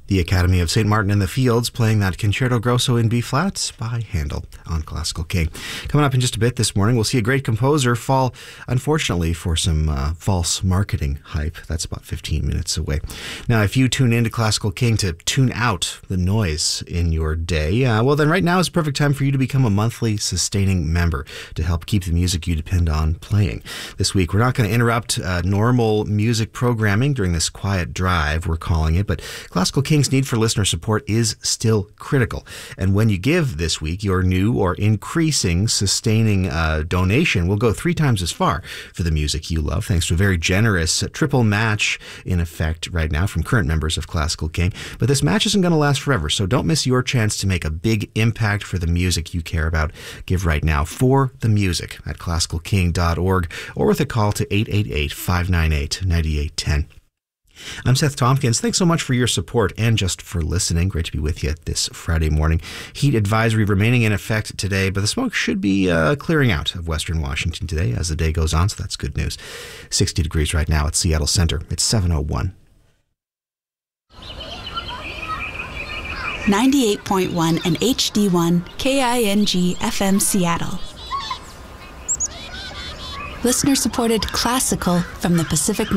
The Academy of St. Martin in the Fields playing that Concerto Grosso in B-flat by Handel on Classical King. Coming up in just a bit this morning, we'll see a great composer fall, unfortunately, for some false marketing hype. That's about 15 minutes away. Now, if you tune into Classical King to tune out the noise in your day, well, then right now is the perfect time for you to become a monthly sustaining member to help keep the music you depend on playing. This week, we're not going to interrupt normal music programming during this quiet drive, we're calling it, but Classical King's need for listener support is still critical. And when you give this week, your new or increasing sustaining donation will go 3 times as far for the music you love, thanks to a very generous triple match in effect right now from current members of Classical King. But this match isn't going to last forever, so don't miss your chance to make a big impact for the music you care about. Give right now for the music at classicalking.org or with a call to 888-598-9810. I'm Seth Tompkins. Thanks so much for your support and just for listening. Great to be with you this Friday morning. Heat advisory remaining in effect today, but the smoke should be clearing out of Western Washington today as the day goes on, so that's good news. 60 degrees right now at Seattle Center. It's 7:01. 98.1 and HD1 KING FM Seattle. Listener-supported classical from the Pacific